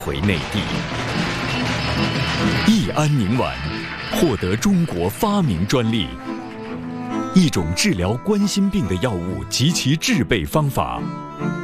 回内地。益安宁丸获得中国发明专利，一种治疗冠心病的药物及其制备方法，